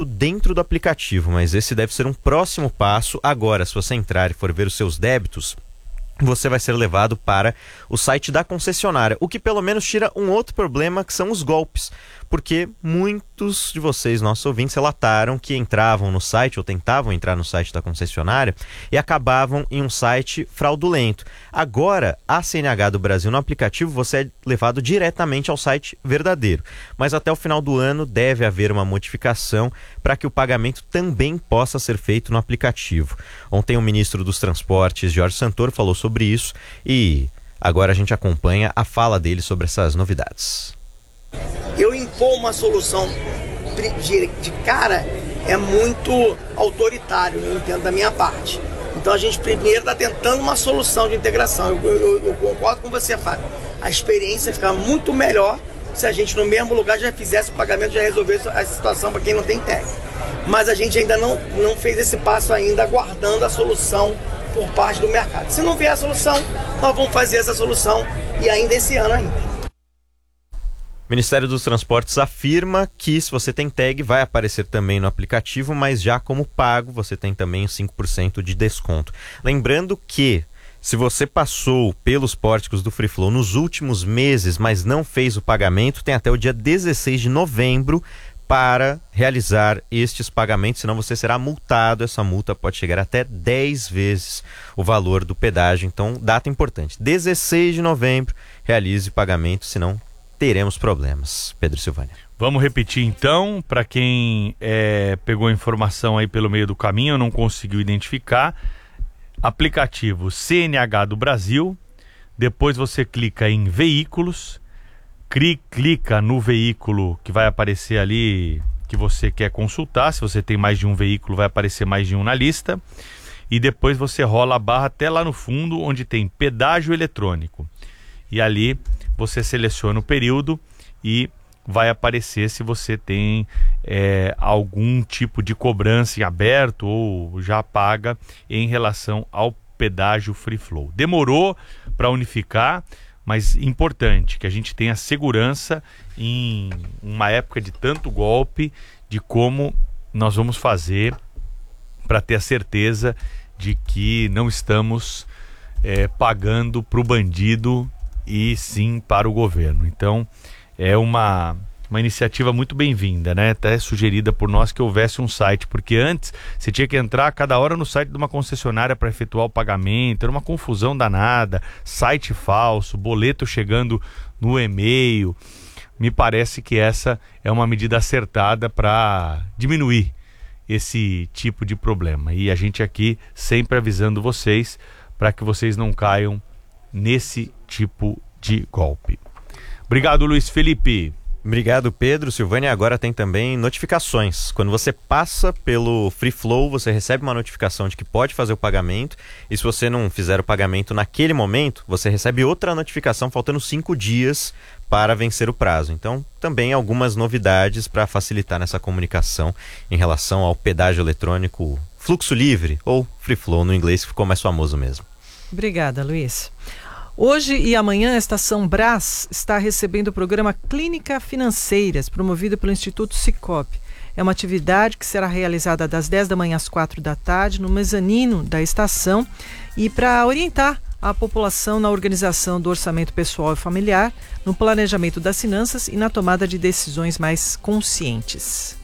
dentro do aplicativo, mas esse deve ser um próximo passo. Agora, se você entrar e for ver os seus débitos, você vai ser levado para o site da concessionária, o que pelo menos tira um outro problema, que são os golpes, porque muitos de vocês, nossos ouvintes, relataram que entravam no site ou tentavam entrar no site da concessionária e acabavam em um site fraudulento. Agora, a CNH do Brasil, no aplicativo, você é levado diretamente ao site verdadeiro, mas até o final do ano deve haver uma modificação para que o pagamento também possa ser feito no aplicativo. Ontem o ministro dos Transportes, Jorge Santoro, falou sobre isso e agora a gente acompanha a fala dele sobre essas novidades. Eu impor uma solução de cara é muito autoritário, eu entendo da minha parte. Então a gente primeiro está tentando uma solução de integração. Eu concordo com você, Fábio. A experiência fica muito melhor se a gente no mesmo lugar já fizesse o pagamento, já resolvesse a situação para quem não tem TEG. Mas a gente ainda não fez esse passo ainda, aguardando a solução por parte do mercado. Se não vier a solução, nós vamos fazer essa solução e ainda esse ano ainda. O Ministério dos Transportes afirma que se você tem tag vai aparecer também no aplicativo, mas já como pago você tem também 5% de desconto. Lembrando que se você passou pelos pórticos do Free Flow nos últimos meses, mas não fez o pagamento, tem até o dia 16 de novembro para realizar estes pagamentos, senão você será multado. Essa multa pode chegar até 10 vezes o valor do pedágio. Então, data importante, 16 de novembro, realize o pagamento, senão teremos problemas. Pedro Silvânia. Vamos repetir então, para quem pegou a informação aí pelo meio do caminho, não conseguiu identificar, aplicativo CNH do Brasil, depois você clica em veículos, clica no veículo que vai aparecer ali que você quer consultar. Se você tem mais de um veículo, vai aparecer mais de um na lista, e depois você rola a barra até lá no fundo onde tem pedágio eletrônico, e ali você seleciona o período e vai aparecer se você tem algum tipo de cobrança em aberto ou já paga em relação ao pedágio Free Flow. Demorou para unificar, mas importante que a gente tenha segurança em uma época de tanto golpe, de como nós vamos fazer para ter a certeza de que não estamos pagando para o bandido e sim para o governo. Então é uma iniciativa muito bem-vinda, né? Até sugerida por nós que houvesse um site, porque antes você tinha que entrar a cada hora no site de uma concessionária para efetuar o pagamento, era uma confusão danada, site falso, boleto chegando no e-mail. Me parece que essa é uma medida acertada para diminuir esse tipo de problema, e a gente aqui sempre avisando vocês para que vocês não caiam nesse tipo de golpe. Obrigado, Luiz Felipe. Obrigado, Pedro. Silvânia, agora tem também notificações. Quando você passa pelo Free Flow, você recebe uma notificação de que pode fazer o pagamento, e se você não fizer o pagamento naquele momento, você recebe outra notificação faltando 5 dias para vencer o prazo. Então, também algumas novidades para facilitar nessa comunicação em relação ao pedágio eletrônico fluxo livre, ou Free Flow no inglês, que ficou mais famoso mesmo. Obrigada, Luiz. Hoje e amanhã, a Estação Brás está recebendo o programa Clínica Financeiras, promovido pelo Instituto Sicope. É uma atividade que será realizada das 10 da manhã às 4 da tarde, no mezanino da estação, e para orientar a população na organização do orçamento pessoal e familiar, no planejamento das finanças e na tomada de decisões mais conscientes.